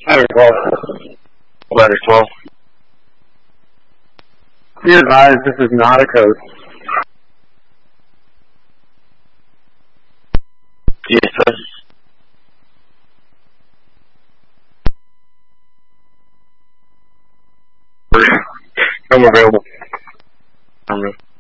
Ladder 12. Ladder 12. Be advised, this is not a code. Yes, sir. I'm available. I'm ready.